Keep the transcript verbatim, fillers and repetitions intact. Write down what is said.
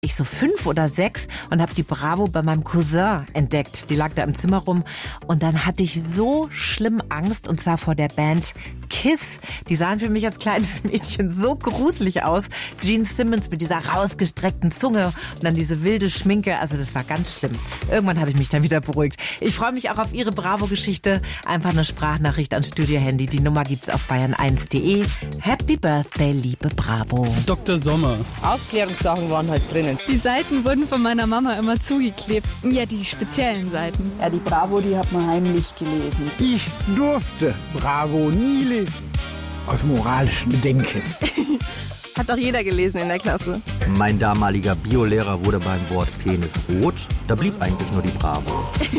ich so fünf oder sechs und habe die Bravo bei meinem Cousin entdeckt. Die lag da im Zimmer rum und dann hatte ich so schlimm Angst, und zwar vor der Band Kiss. Die sahen für mich als kleines Mädchen so gruselig aus. Gene Simmons mit dieser rausgestreckten Zunge und dann diese wilde Schminke. Also das war ganz schlimm. Irgendwann habe ich mich dann wieder beruhigt. Ich freue mich auch auf Ihre Bravo-Geschichte. Einfach eine Sprachnachricht ans Studio-Handy. Die Nummer gibt's auf bayern eins punkt de. Happy Birthday, liebe Bravo. Doktor Sommer. Aufklärungssachen waren halt drinnen. Die Seiten wurden von meiner Mama immer zugeklebt. Ja, die speziellen Seiten. Ja, die Bravo, die hat man heimlich gelesen. Ich durfte Bravo nie lesen. Aus moralischen Bedenken. Hat doch jeder gelesen in der Klasse. Mein damaliger Biolehrer wurde beim Wort Penis rot. Da blieb eigentlich nur die Bravo.